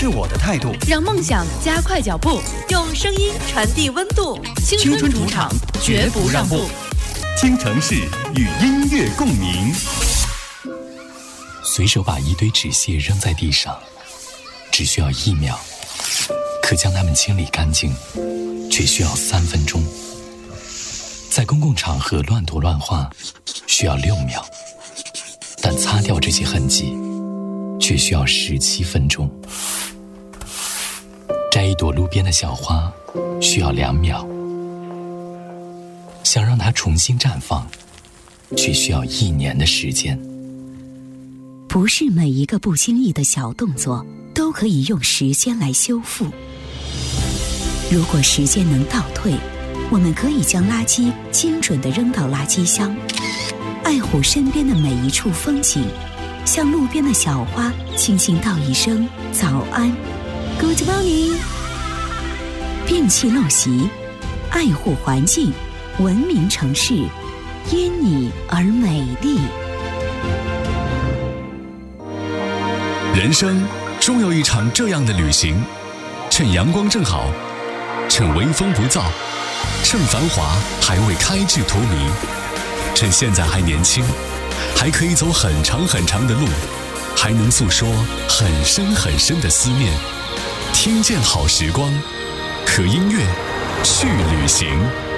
是我的态度。 让梦想加快脚步，用声音传递温度。青春主场，绝不让步。 京城市与音乐共鸣。 随手把一堆纸屑扔在地上，只需要1秒，可将它们清理干净，却需要3分钟。在公共场合乱涂乱画，需要6秒，但擦掉这些痕迹，却需要17分钟。摘一朵路边的小花，需要2秒，想让它重新绽放，却需要1年的时间。 不是每一个不经意的小动作都可以用时间来修复。如果时间能倒退，我们可以将垃圾精准地扔到垃圾箱，爱护身边的每一处风景，向路边的小花轻轻道一声早安 Good morning。 摒弃陋习，爱护环境，文明城市因你而美丽。 人生终有一场这样的旅行，趁阳光正好，趁微风不燥，趁繁华还未开至荼蘼，趁现在还年轻，还可以走很长很长的路，还能诉说很深很深的思念。听见好时光，和音乐去旅行。